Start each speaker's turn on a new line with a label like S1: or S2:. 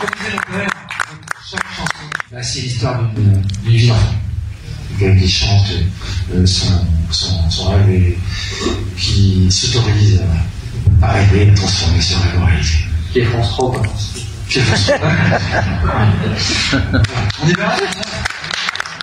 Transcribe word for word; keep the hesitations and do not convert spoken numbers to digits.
S1: chaque chanson, bah, c'est l'histoire d'une vie d'enfant. Quelqu'un qui chante euh, son, son, son rêve et qui s'autorise à, à rêver, à transformer ce rêve en réalité.
S2: Qui est France trois, quoi.
S1: Qui est France trois. On y va?